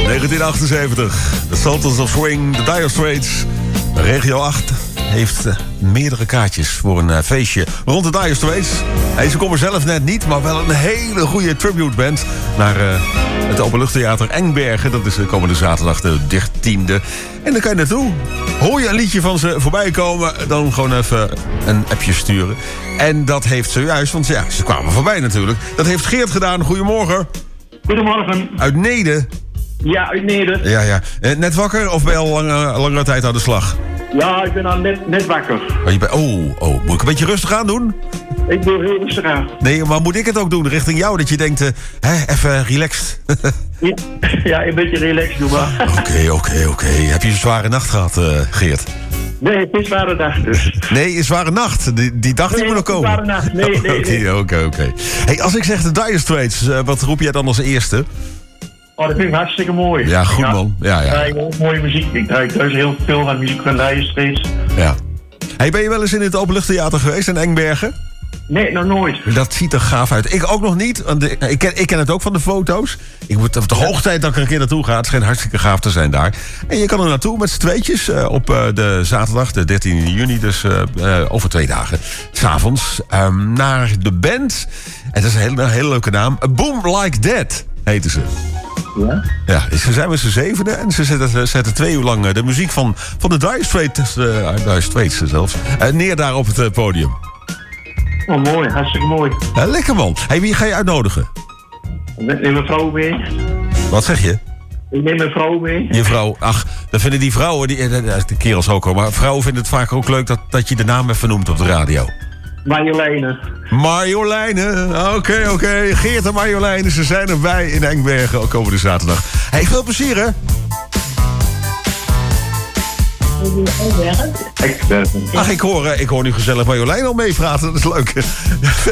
1978. The Sultans of Swing, de Dire Straits. Regio 8 heeft meerdere kaartjes voor een feestje rond de Dire Straits. Ze komen zelf net niet, maar wel een hele goede tributeband naar het Openluchttheater Engbergen. Dat is de komende zaterdag de 13e. En daar kan je naartoe. Hoor je een liedje van ze voorbij komen, dan gewoon even een appje sturen. En dat heeft zojuist, want ja, ze kwamen voorbij natuurlijk. Dat heeft Geert gedaan. Goedemorgen. Goedemorgen. Uit Neede. Ja, uit Neede. Ja. Net wakker of ben je al langere tijd aan de slag? Ja, ik ben al net wakker. Moet ik een beetje rustig aan doen? Ik doe heel rustig aan. Nee, maar moet ik het ook doen richting jou? Dat je denkt, even relaxed. Ja, een beetje relaxed doen maar. Oké. Heb je een zware nacht gehad, Geert? Nee, het is zware dag dus. Nee, een zware nacht. Die dag die moet nog komen. Zware nacht. Nee. Oké. Hey, als ik zeg de Dire Straits, wat roep jij dan als eerste? Oh, dat vind ik hartstikke mooi. Ja, goed man. Ja. Mooie muziek. Ik draai thuis heel veel aan muziek van Dire Straits. Ja. Hey, ben je wel eens in het Openluchttheater geweest in Engbergen? Nee, nog nooit. Dat ziet er gaaf uit. Ik ook nog niet. Ik ken het ook van de foto's. Ik moet op de hoogte tijd dat ik er een keer naartoe ga. Het schijnt hartstikke gaaf te zijn daar. En je kan er naartoe met z'n tweetjes op de zaterdag, de 13 juni. Dus over 2 dagen. 's Avonds. Naar de band. En dat is een hele leuke naam. Boom Like That heten ze. Ja, ze zijn met z'n zevenen en ze zetten 2 uur lang de muziek van de Dire Straits zelfs neer daar op het podium. Oh, mooi. Hartstikke mooi. Lekker man. Hey, wie ga je uitnodigen? Ik neem mijn vrouw mee. Wat zeg je? Ik neem mijn vrouw mee. Je vrouw, dan vinden die vrouwen, de kerels ook al, maar vrouwen vinden het vaak ook leuk dat je de naam even noemt op de radio. Marjoleine. Oké. Geert en Marjoleine, ze zijn erbij in Engbergen komende zaterdag. Hey, veel plezier hè? Ik hoor nu gezellig Marjoleine al meepraten, dat is leuk.